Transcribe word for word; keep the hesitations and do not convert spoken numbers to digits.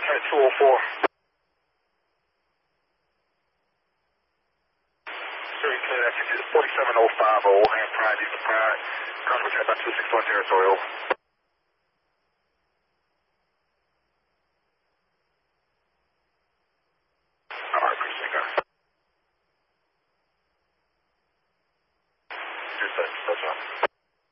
at two oh four. Sir, you clear that forty-seven oh five oh, and Pride, Eastern Pride. Contact at about two six one territory, over. All right, appreciate that. Just that, that's all.